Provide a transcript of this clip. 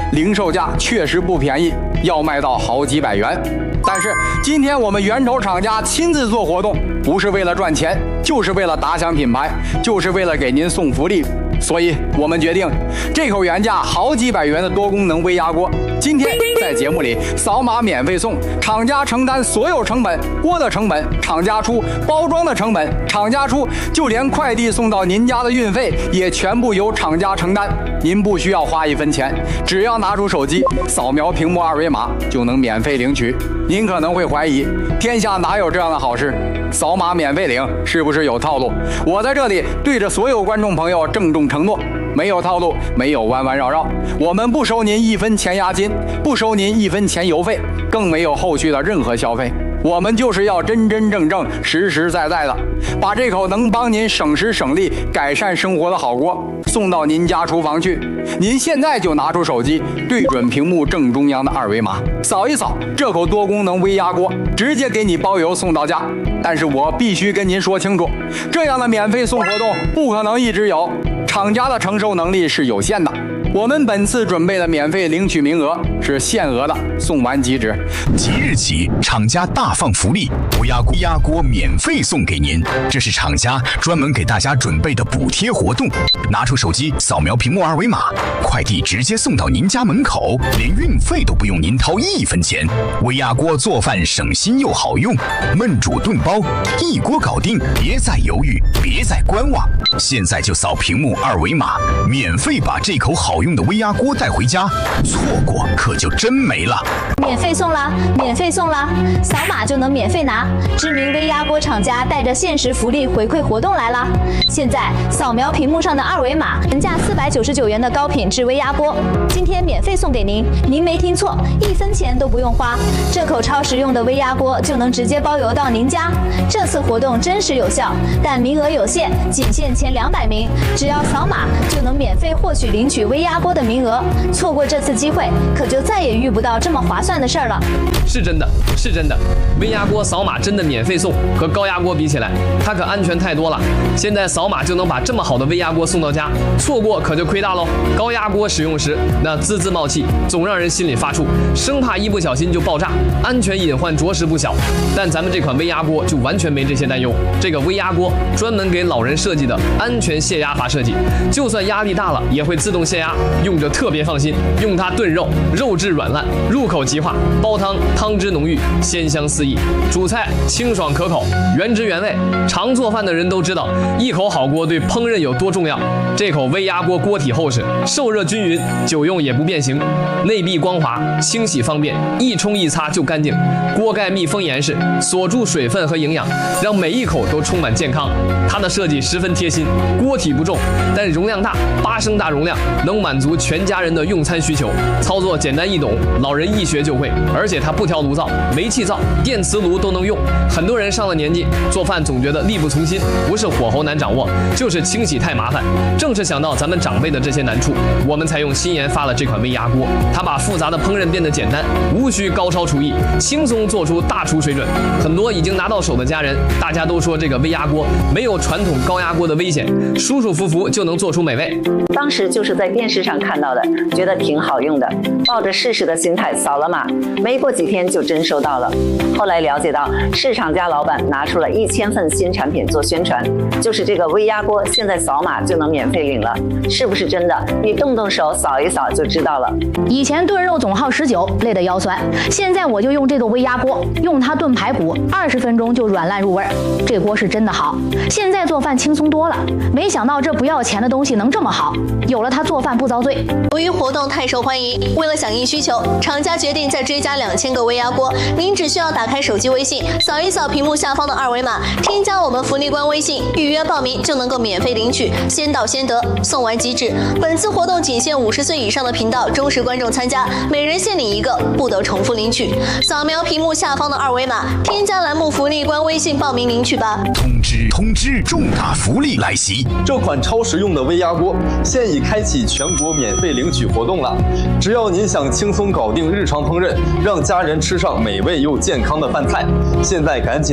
零售价确实不便宜，要卖到好几百元。但是今天我们源头厂家亲自做活动，不是为了赚钱，就是为了打响品牌，就是为了给您送福利。所以我们决定，这口原价好几百元的多功能微压锅，今天在节目里扫码免费送，厂家承担所有成本，锅的成本厂家出，包装的成本厂家出，就连快递送到您家的运费也全部由厂家承担。您不需要花1分钱，只要拿出手机扫描屏幕二维码就能免费领取。您可能会怀疑，天下哪有这样的好事？扫码免费领是不是有套路？我在这里对着所有观众朋友郑重承诺，没有套路，没有弯弯绕绕，我们不收您1分钱押金，不收您1分钱邮费，更没有后续的任何消费。我们就是要真真正正、实实在在的，把这口能帮您省时省力、改善生活的好锅送到您家厨房去。您现在就拿出手机，对准屏幕正中央的二维码，扫一扫这口多功能微压锅，直接给你包邮送到家。但是我必须跟您说清楚，这样的免费送活动不可能一直有，厂家的承受能力是有限的。我们本次准备的免费领取名额是限额的，送完即止。 即日起，厂家大放福利，微压锅免费送给您。这是厂家专门给大家准备的补贴活动。拿出手机扫描屏幕二维码，快递直接送到您家门口，连运费都不用您掏1分钱。微压锅做饭省心又好用，焖煮炖包一锅搞定，别再犹豫，别再观望，现在就扫屏幕二维码，免费把这口好用的微压锅带回家，错过可就真没了。 免费送啦，免费送啦，扫码就能免费拿。知名微压锅厂家带着限时福利回馈活动来啦！现在扫描屏幕上的二维码，原价499元的高品质微压锅，今天免费送给您。您没听错，1分钱都不用花，这口超实用的微压锅就能直接包邮到您家。这次活动真实有效，但名额有限，仅限前200名，只要扫码就能免费获取领取微压锅的名额。错过这次机会，可就再也遇不到这么划算的事儿了。 是真的，是真的，微压锅扫码真的免费送，和高压锅比起来，它可安全太多了。现在扫码就能把这么好的微压锅送到家，错过可就亏大喽。高压锅使用时那滋滋冒气，总让人心里发怵，生怕一不小心就爆炸，安全隐患着实不小。但咱们这款微压锅就完全没这些担忧。这个微压锅专门给老人设计的安全泄压阀设计，就算压力大了也会自动泄压，用着特别放心。用它炖肉，肉质软烂，入口即化；煲汤，汤汁浓郁，鲜香四溢；煮菜清爽可口，原汁原味。常做饭的人都知道，一口好锅对烹饪有多重要。这口微压锅锅体厚实，受热均匀，久用也不变形，内壁光滑，清洗方便，一冲一擦就干净。锅盖密封严实，锁住水分和营养，让每一口都充满健康。它的设计十分贴心，锅体不重，但容量大，8升大容量，能满足全家人的用餐需求。操作简单易懂，老人一学就会。而且它不调炉灶，煤气灶、电磁炉都能用。很多人上了年纪，做饭总觉得力不从心，不是火候难掌握，就是清洗太麻烦。正是想到咱们长辈的这些难处，我们才用新研发了这款微压锅。它把复杂的烹饪变得简单，无需高超厨艺，轻松做出大厨水准。很多已经拿到手的家人，大家都说这个微压锅没有传统高压锅的危险，舒舒服服就能做出美味。 当时就是在电视上看到的，觉得挺好用的，抱着试试的心态扫了码，没过几天就真收到了。后来了解到，是厂家老板拿出了1000份新产品做宣传，就是这个微压锅，现在扫码就能免费领了，是不是真的？你动动手扫一扫就知道了。 以前炖肉总耗19，累得腰酸，现在我就用这个微压锅，用它炖排骨，20分钟就软烂入味儿。这锅是真的好，现在做饭轻松多了。没想到这不要钱的东西能这么好，有了它做饭不遭罪。 由于活动太受欢迎，为了响应需求，厂家决定再追加2000个微压锅。您只需要打开手机微信，扫一扫屏幕下方的二维码，添加我们福利官微信，预约报名就能够免费领取，先到先得，送完即止。本次活动仅限50岁以上的频道忠实观众参加，每人限领1个，不得重复领取。扫描屏幕下方的二维码，添加栏目福利官微信报名领取吧。 通知，重大福利来袭！ 这款超实用的微压锅现已开启全国免费领取活动了。只要您想轻松搞定日常烹饪，让家人吃上美味又健康的饭菜，现在赶紧